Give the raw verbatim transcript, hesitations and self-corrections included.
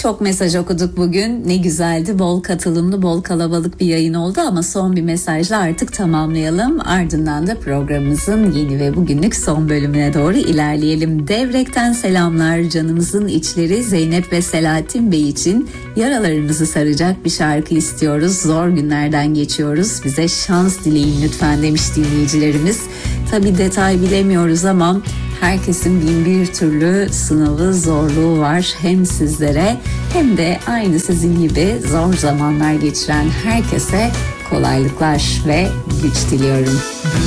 Çok mesaj okuduk bugün. Ne güzeldi. Bol katılımlı, bol kalabalık bir yayın oldu ama son bir mesajla artık tamamlayalım. Ardından da programımızın yeni ve bugünlük son bölümüne doğru ilerleyelim. Devrek'ten selamlar. Canımızın içleri Zeynep ve Selahattin Bey için yaralarımızı saracak bir şarkı istiyoruz. Zor günlerden geçiyoruz. Bize şans dileyin lütfen demiş dinleyicilerimiz. Tabii detay bilemiyoruz ama herkesin bin bir türlü sınavı, zorluğu var. Hem sizlere hem de aynı sizin gibi zor zamanlar geçiren herkese kolaylıklar ve güç diliyorum.